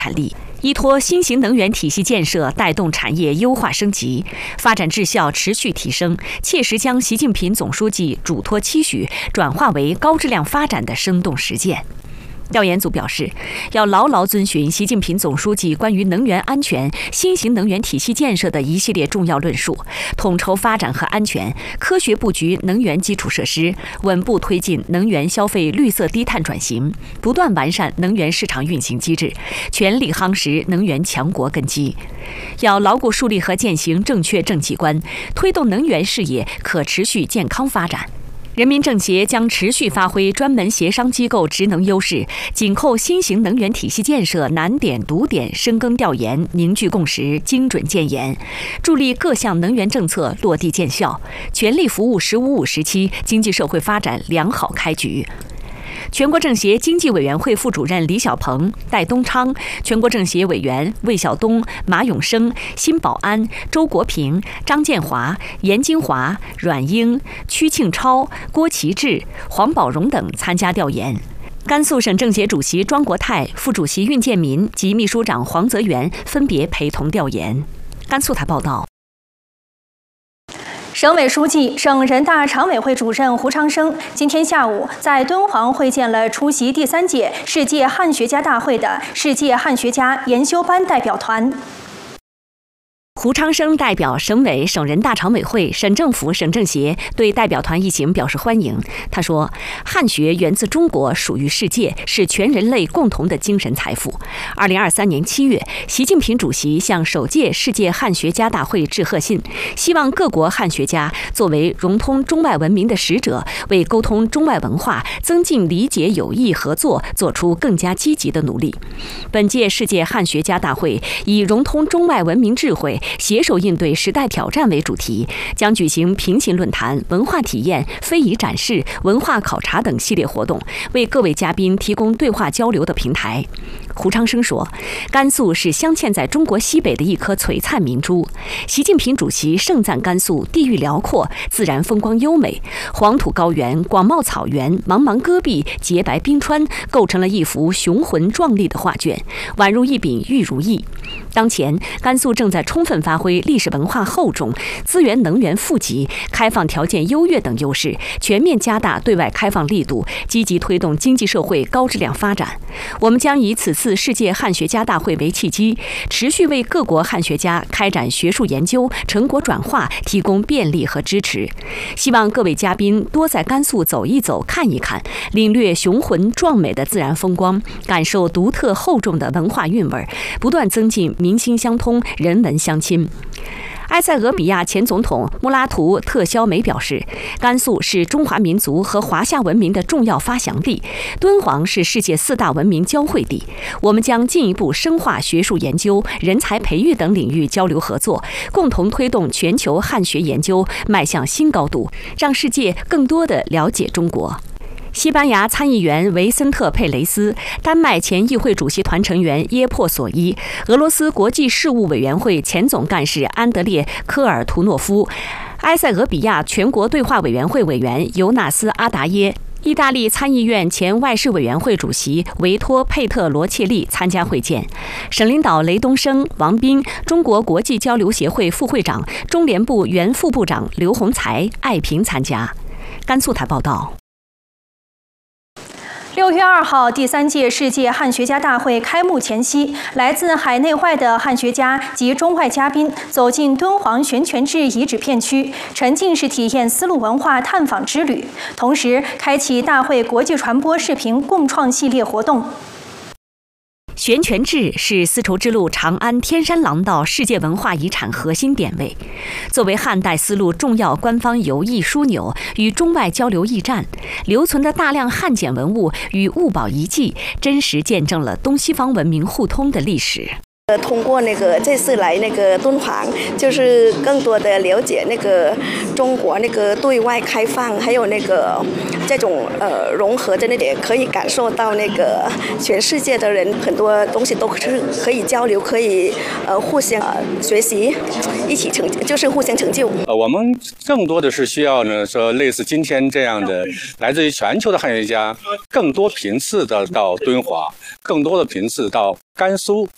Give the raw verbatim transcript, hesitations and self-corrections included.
产力，依托新型能源体系建设，带动产业优化升级，发展质效持续提升，切实将习近平总书记嘱托期许转化为高质量发展的生动实践。调研组表示，要牢牢遵循习近平总书记关于能源安全、新型能源体系建设的一系列重要论述，统筹发展和安全，科学布局能源基础设施，稳步推进能源消费绿色低碳转型，不断完善能源市场运行机制，全力夯实能源强国根基。要牢固树立和践行正确政绩观，推动能源事业可持续健康发展。人民政协将持续发挥专门协商机构职能优势，紧扣新型能源体系建设难点堵点，深耕调研，凝聚共识，精准建言，助力各项能源政策落地见效，全力服务“十五五”时期经济社会发展良好开局。全国政协经济委员会副主任李小鹏、戴东昌，全国政协委员魏晓东、马永生、辛保安、周国平、张建华、严金华、阮英、屈庆超、郭其志、黄宝荣等参加调研。甘肃省政协主席庄国泰、副主席运建民及秘书长黄泽元分别陪同调研。甘肃台报道。 省委书记、省人大常委会主任胡昌生今天下午在敦煌会见了出席第三届世界汉学家大会的世界汉学家研修班代表团。 胡昌生代表省委、省人大常委会、省政府、省政协对代表团一行表示欢迎。他说，汉学源自中国，属于世界，是全人类共同的精神财富。二零二三年七月，习近平主席向首届世界汉学家大会致贺信，希望各国汉学家作为融通中外文明的使者，为沟通中外文化、增进理解友谊合作做出更加积极的努力。本届世界汉学家大会以融通中外文明智慧，携手应对时代挑战为主题，将举行平行论坛、文化体验、非遗展示、文化考察等系列活动，为各位嘉宾提供对话交流的平台。胡昌生说，甘肃是镶嵌在中国西北的一颗璀璨明珠。习近平主席盛赞甘肃地域辽阔，自然风光优美，黄土高原、广袤草原、茫茫戈壁、洁白冰川，构成了一幅雄浑壮丽的画卷，宛如一柄玉如意。当前，甘肃正在充分发挥历史文化厚重、资源能源富集、开放条件优越等优势，全面加大对外开放力度，积极推动经济社会高质量发展。我们将以此次世界汉学家大会为契机，持续为各国汉学家开展学术研究、成果转化提供便利和支持。希望各位嘉宾多在甘肃走一走、看一看，领略雄浑壮美的自然风光，感受独特厚重的文化韵味，不断增进民心相通、人文相亲。埃塞俄比亚前总统穆拉图·特肖梅表示，甘肃是中华民族和华夏文明的重要发祥地，敦煌是世界四大文明交汇地。我们将进一步深化学术研究、人才培育等领域交流合作，共同推动全球汉学研究迈向新高度，让世界更多地了解中国。西班牙参议员维森特·佩雷斯、丹麦前议会主席团成员耶珀索伊、俄罗斯国际事务委员会前总干事安德烈·科尔图诺夫、埃塞俄比亚全国对话委员会委员尤纳斯·阿达耶、意大利参议院前外事委员会主席维托·佩特罗切利参加会见。省领导雷东升、王斌、中国国际交流协会副会长、中联部原副部长刘洪才、艾平参加。甘肃台报道。 六月二号，第三届世界汉学家大会开幕前夕，来自海内外的汉学家及中外嘉宾走进敦煌悬泉置遗址片区，沉浸式体验丝路文化探访之旅，同时开启大会国际传播视频共创系列活动。 悬泉置是丝绸之路长安天山廊道世界文化遗产核心点位，作为汉代丝路重要官方游艺枢纽与中外交流驿站，留存的大量汉简文物与物宝遗迹，真实见证了东西方文明互通的历史。 通过那个这次来那个敦煌，就是更多的了解那个中国那个对外开放，还有那个这种呃融合的那点，可以感受到那个全世界的人很多东西都是可以交流，可以呃互相、呃、学习，一起成就是互相成就。 呃，我们更多的是需要呢，说类似今天这样的来自于全球的汉学家，更多频次的到敦煌，更多的频次到甘肃